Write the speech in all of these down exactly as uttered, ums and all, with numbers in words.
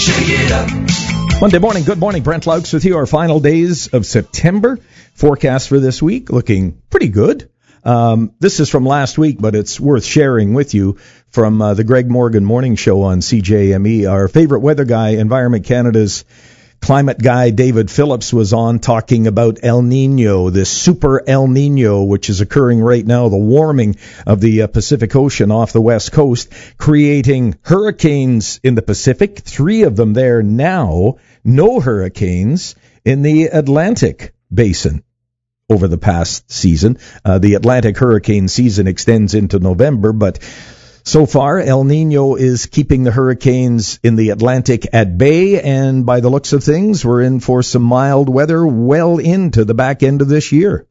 Shake it up. Monday morning, good morning. Brent Laux with you. Our final days of September. Forecast for this week looking pretty good. Um, this is from last week, but it's worth sharing with you from uh, the Greg Morgan Morning Show on C J M E. Our favorite weather guy, Environment Canada's climate guy, David Phillips, was on talking about El Nino, this super El Nino, which is occurring right now, the warming of the uh, Pacific Ocean off the west coast, creating hurricanes in the Pacific, three of them there now, no hurricanes in the Atlantic basin. Over the past season. Uh, the Atlantic hurricane season extends into November, but so far El Nino is keeping the hurricanes in the Atlantic at bay, and by the looks of things, we're in for some mild weather well into the back end of this year.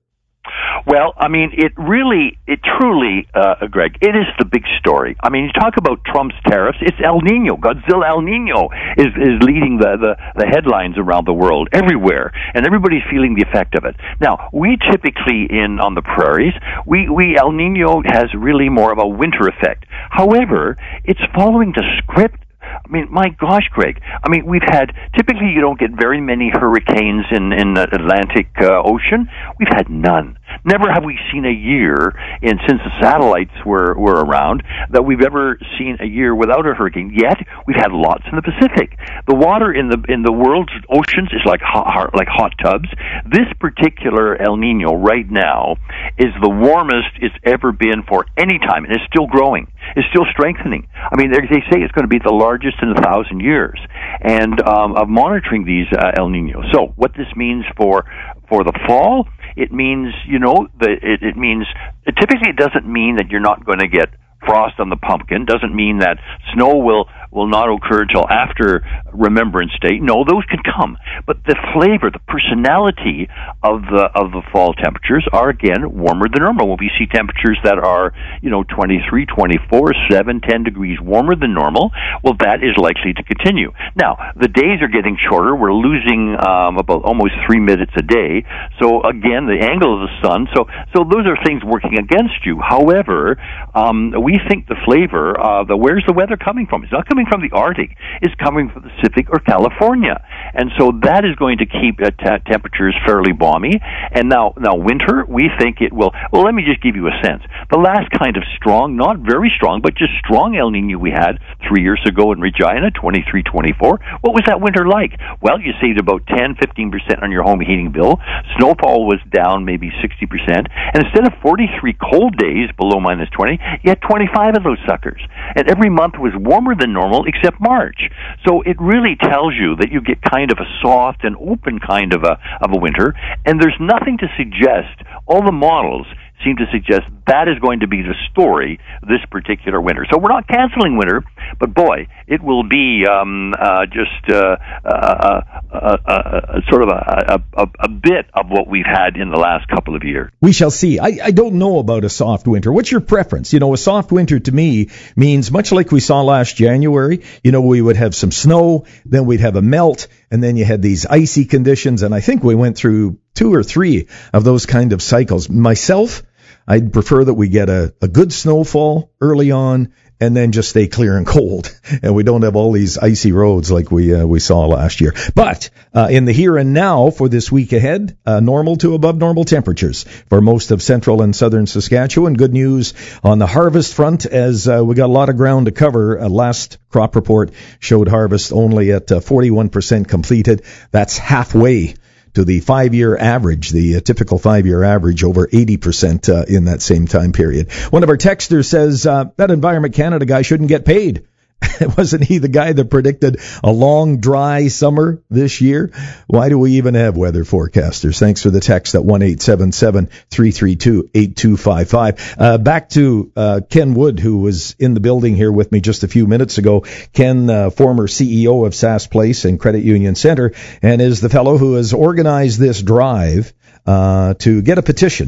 Well, I mean, it really, it truly, uh, Greg, it is the big story. I mean, you talk about Trump's tariffs, it's El Nino. Godzilla El Nino is, is leading the, the, the headlines around the world, everywhere, and everybody's feeling the effect of it. Now, we typically, in on the prairies, we, we El Nino has really more of a winter effect. However, it's following the script. I mean, my gosh, Greg. I mean, we've had, typically you don't get very many hurricanes in, in the Atlantic uh, Ocean. We've had none. Never have we seen a year, in, since the satellites were, were around, that we've ever seen a year without a hurricane. Yet, we've had lots in the Pacific. The water in the in the world's oceans is like hot, like hot tubs. This particular El Nino right now is the warmest it's ever been for any time, and it's still growing. It's still strengthening. I mean, they say it's going to be the largest in a thousand years, and um, of monitoring these uh, El Ninos. So, what this means for for the fall, it means, you know, the, it, it means, it typically it doesn't mean that you're not going to get frost on the pumpkin, doesn't mean that snow will will not occur until after Remembrance Day. No, those can come. But the flavor, the personality of the of the fall temperatures are, again, warmer than normal. When we see temperatures that are, you know, twenty-three, twenty-four, seven, ten degrees warmer than normal, well, that is likely to continue. Now, the days are getting shorter. We're losing um, about almost three minutes a day. So, again, the angle of the sun. So, so those are things working against you. However, um, we think the flavor, uh, the where's the weather coming from? It's not coming from the Arctic. It's coming from the Pacific or California. And so that is going to keep uh, t- temperatures fairly balmy. And now, now winter, we think it will, well, let me just give you a sense. The last kind of strong, not very strong, but just strong El Nino we had three years ago in Regina, twenty-three, twenty-four. What was that winter like? Well, you saved about ten, fifteen percent on your home heating bill. Snowfall was down maybe sixty percent. And instead of forty-three cold days below minus twenty, you had twenty-five of those suckers. And every month was warmer than normal except March. So it really tells you that you get kind of a soft and open kind of a of a winter, and there's nothing to suggest, all the models seem to suggest that is going to be the story this particular winter. So we're not canceling winter, but boy, it will be um, uh, just uh, uh, uh, uh, uh, sort of a, a, a bit of what we've had in the last couple of years. We shall see. I, I don't know about a soft winter. What's your preference? You know, a soft winter to me means much like we saw last January. You know, we would have some snow, then we'd have a melt, and then you had these icy conditions, and I think we went through two or three of those kind of cycles. Myself, I'd prefer that we get a, a good snowfall early on and then just stay clear and cold, and we don't have all these icy roads like we uh, we saw last year. But uh, in the here and now for this week ahead, uh, normal to above normal temperatures for most of central and southern Saskatchewan. Good news on the harvest front, as uh, we got a lot of ground to cover. Uh, last crop report showed harvest only at uh, forty-one percent completed. That's halfway to the five-year average, the uh, typical five-year average, over eighty percent uh, in that same time period. One of our texters says uh, that Environment Canada guy shouldn't get paid. Wasn't he the guy that predicted a long, dry summer this year? Why do we even have weather forecasters? Thanks for the text at one eight seven seven, three three two, eight two five five. Uh, back to uh, Ken Wood, who was in the building here with me just a few minutes ago. Ken, uh, former C E O of Sass Place and Credit Union Center, and is the fellow who has organized this drive uh, to get a petition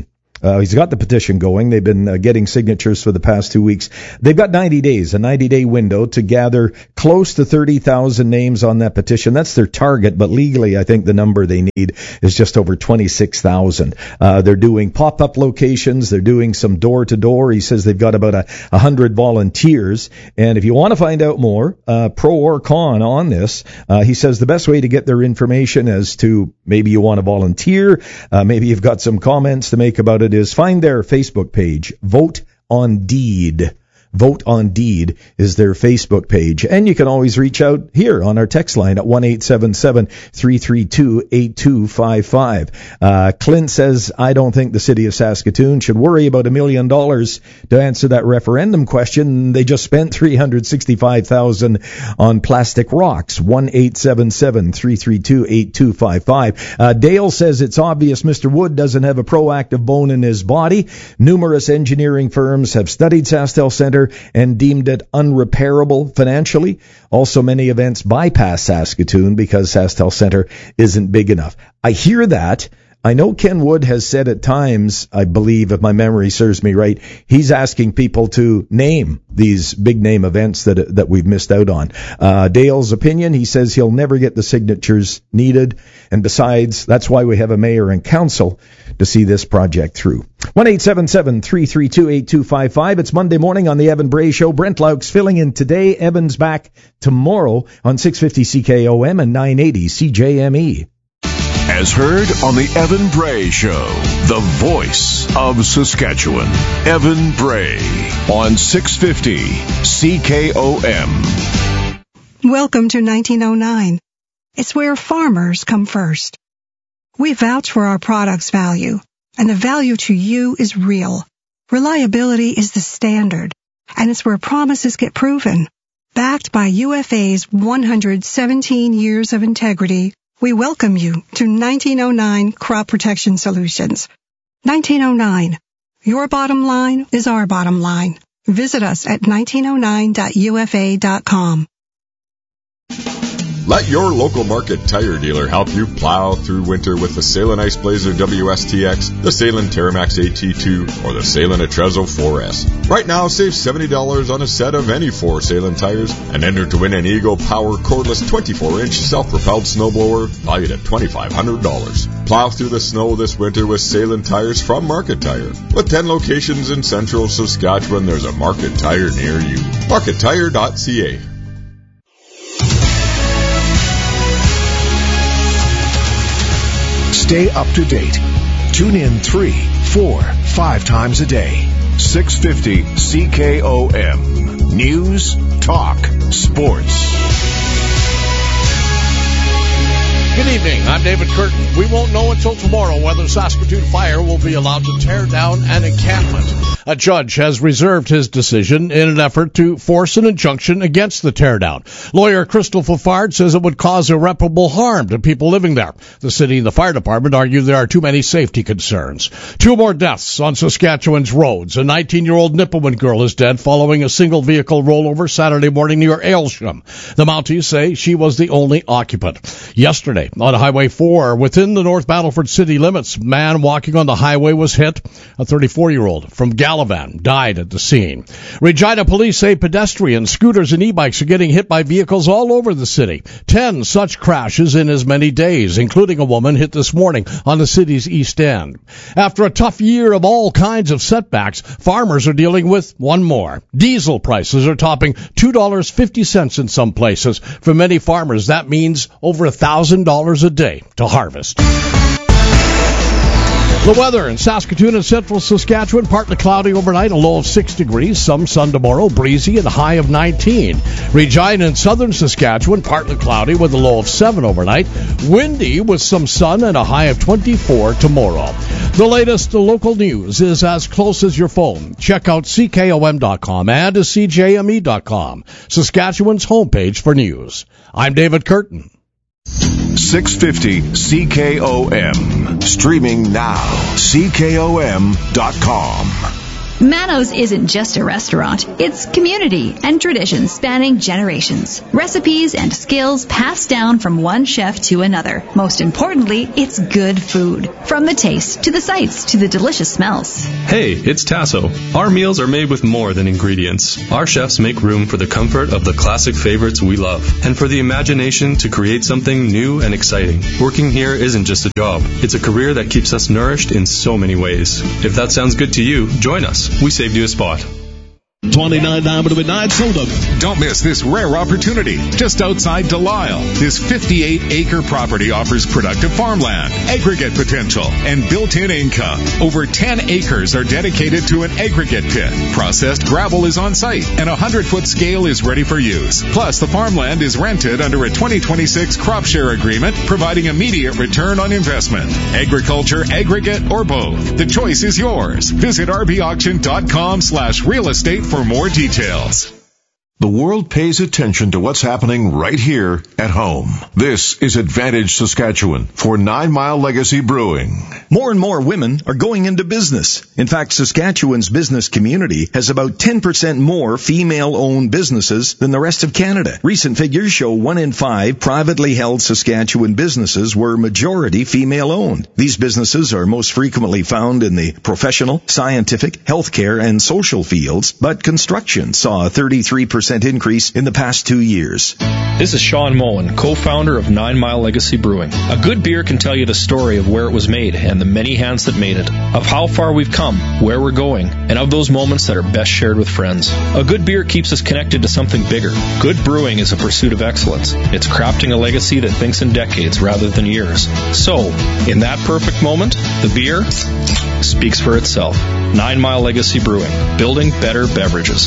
Uh, he's got the petition going. They've been uh, getting signatures for the past two weeks. They've got ninety days, a ninety-day window to gather close to thirty thousand names on that petition. That's their target, but legally I think the number they need is just over twenty-six thousand. Uh, they're doing pop-up locations. They're doing some door-to-door. He says they've got about a, a hundred volunteers. And if you want to find out more, uh, pro or con on this, uh, he says the best way to get their information as to maybe you want to volunteer, uh, maybe you've got some comments to make about it, is find their Facebook page, Vote on Deed. Vote on Deed is their Facebook page. And you can always reach out here on our text line at one eight seven seven, three three two, eight two five five. Uh, Clint says, I don't think the city of Saskatoon should worry about a million dollars to answer that referendum question. They just spent three hundred sixty-five thousand dollars on plastic rocks. one eight seven seven, three three two, eight two five five. Uh, Dale says it's obvious Mister Wood doesn't have a proactive bone in his body. Numerous engineering firms have studied SaskTel Centre and deemed it unrepairable financially. Also, many events bypass Saskatoon because SaskTel Centre isn't big enough. I hear that. I know Ken Wood has said at times, I believe, if my memory serves me right, he's asking people to name these big name events that that we've missed out on. Uh, Dale's opinion, he says he'll never get the signatures needed. And besides, that's why we have a mayor and council to see this project through. one eight seven seven, three three two, eight two five five. It's Monday morning on the Evan Bray Show. Brent Laux filling in today. Evan's back tomorrow on six fifty C K O M and nine eighty C J M E. As heard on the Evan Bray Show, the voice of Saskatchewan. Evan Bray on six fifty C K O M. Welcome to nineteen oh nine. It's where farmers come first. We vouch for our product's value, and the value to you is real. Reliability is the standard, and it's where promises get proven. Backed by U F A's one hundred seventeen years of integrity, we welcome you to nineteen oh nine Crop Protection Solutions. nineteen oh nine. Your bottom line is our bottom line. Visit us at nineteen oh nine dot U F A dot com. Let your local market tire dealer help you plow through winter with the Salem Ice Blazer W S T X, the Salem Terramax A T two, or the Salem Atrezo four S. Right now, save seventy dollars on a set of any four Salem tires and enter to win an Eagle Power cordless twenty-four inch self-propelled snowblower valued at twenty-five hundred dollars. Plow through the snow this winter with Salem tires from Market Tire. With ten locations in central Saskatchewan, there's a Market Tire near you. market tire dot c a. Stay up to date. Tune in three, four, five times a day. six fifty C K O M. News, talk, sports. Good evening. I'm David Curtin. We won't know until tomorrow whether Saskatoon Fire will be allowed to tear down an encampment. A judge has reserved his decision in an effort to force an injunction against the teardown. Lawyer Crystal Fafard says it would cause irreparable harm to people living there. The city and the fire department argue there are too many safety concerns. Two more deaths on Saskatchewan's roads. A nineteen-year-old Nipawin girl is dead following a single-vehicle rollover Saturday morning near Aylsham. The Mounties say she was the only occupant. Yesterday, on Highway four, within the North Battleford city limits, a man walking on the highway was hit. A thirty-four-year-old from Gallivan died at the scene. Regina police say pedestrians, scooters, and e-bikes are getting hit by vehicles all over the city. Ten such crashes in as many days, including a woman hit this morning on the city's east end. After a tough year of all kinds of setbacks, farmers are dealing with one more. Diesel prices are topping two dollars and fifty cents in some places. For many farmers, that means over one thousand dollars a day to harvest. The weather in Saskatoon and central Saskatchewan, partly cloudy overnight, a low of six degrees. Some sun tomorrow, breezy, and a high of nineteen. Regina and southern Saskatchewan, partly cloudy with a low of seven overnight. Windy with some sun and a high of twenty-four tomorrow. The latest local news is as close as your phone. Check out C K O M dot com and C J M E dot com, Saskatchewan's homepage for news. I'm David Curtin. six fifty C K O M. Streaming now. C K O M dot com. Manos isn't just a restaurant. It's community and tradition spanning generations. Recipes and skills passed down from one chef to another. Most importantly, it's good food. From the taste, to the sights, to the delicious smells. Hey, it's Tasso. Our meals are made with more than ingredients. Our chefs make room for the comfort of the classic favorites we love, and for the imagination to create something new and exciting. Working here isn't just a job. It's a career that keeps us nourished in so many ways. If that sounds good to you, join us. We saved you a spot. twenty-nine Diamond Midnight Soda. Don't miss this rare opportunity just outside Delisle. This fifty-eight acre property offers productive farmland, aggregate potential, and built-in income. Over ten acres are dedicated to an aggregate pit. Processed gravel is on site, and a hundred-foot scale is ready for use. Plus, the farmland is rented under a twenty twenty-six crop share agreement, providing immediate return on investment. Agriculture, aggregate, or both. The choice is yours. Visit r b auction dot com slash real estate for more details. The world pays attention to what's happening right here at home. This is Advantage Saskatchewan for Nine Mile Legacy Brewing. More and more women are going into business. In fact, Saskatchewan's business community has about ten percent more female-owned businesses than the rest of Canada. Recent figures show one in five privately held Saskatchewan businesses were majority female-owned. These businesses are most frequently found in the professional, scientific, healthcare, and social fields, but construction saw a thirty-three percent increase in the past two years. This is Sean Moen, co-founder of Nine Mile Legacy Brewing. A good beer can tell you the story of where it was made and the many hands that made it, of how far we've come, where we're going, and of those moments that are best shared with friends. A good beer keeps us connected to something bigger. Good brewing is a pursuit of excellence. It's crafting a legacy that thinks in decades rather than years. So, in that perfect moment, the beer speaks for itself. Nine Mile Legacy Brewing, building better beverages.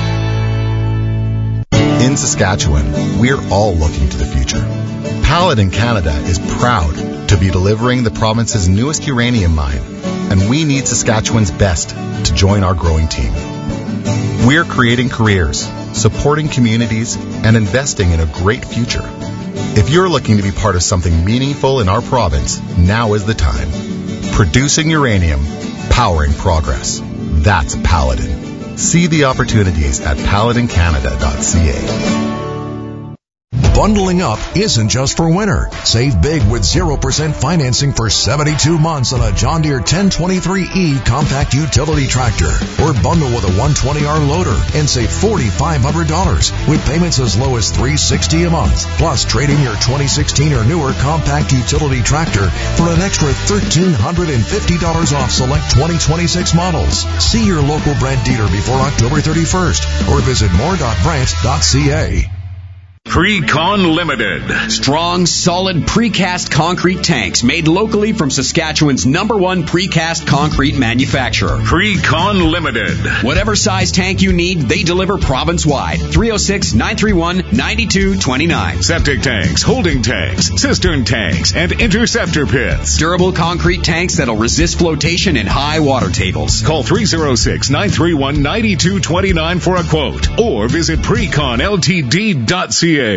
In Saskatchewan, we're all looking to the future. Paladin Canada is proud to be delivering the province's newest uranium mine, and we need Saskatchewan's best to join our growing team. We're creating careers, supporting communities, and investing in a great future. If you're looking to be part of something meaningful in our province, now is the time. Producing uranium, powering progress. That's Paladin. See the opportunities at paladin canada dot c a. Bundling up isn't just for winter. Save big with zero percent financing for seventy-two months on a John Deere ten twenty-three E compact utility tractor. Or bundle with a one twenty R loader and save four thousand five hundred dollars with payments as low as three hundred sixty dollars a month. Plus, trade in your twenty sixteen or newer compact utility tractor for an extra one thousand three hundred fifty dollars off select twenty twenty-six models. See your local Brant dealer before October thirty-first or visit more dot brant dot c a. Precon Limited. Strong, solid precast concrete tanks made locally from Saskatchewan's number one precast concrete manufacturer. Precon Limited. Whatever size tank you need, they deliver province-wide. three oh six, nine three one, nine two two nine. Septic tanks, holding tanks, cistern tanks, and interceptor pits. Durable concrete tanks that'll resist flotation and high water tables. Call three oh six, nine three one, nine two two nine for a quote or visit precon l t d dot c a.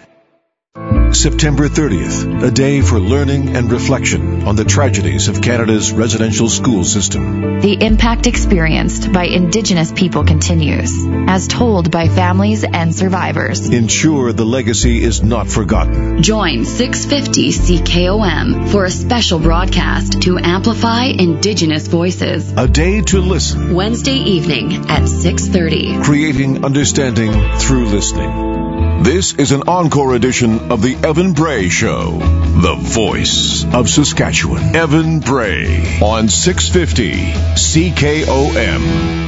September thirtieth, a day for learning and reflection on the tragedies of Canada's residential school system. The impact experienced by Indigenous people continues, as told by families and survivors. Ensure the legacy is not forgotten. Join six fifty C K O M for a special broadcast to amplify Indigenous voices. A day to listen. Wednesday evening at six thirty. Creating understanding through listening. This is an encore edition of the Evan Bray Show, the voice of Saskatchewan. Evan Bray on six fifty C K O M.